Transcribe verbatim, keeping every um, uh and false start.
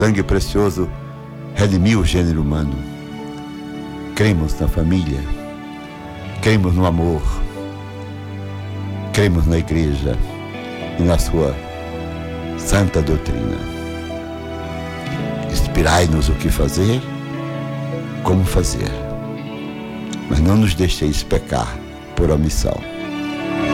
sangue precioso redimiu o gênero humano. Cremos na família, cremos no amor, cremos na igreja e na sua santa doutrina. Inspirai-nos o que fazer, como fazer, mas não nos deixeis pecar por omissão.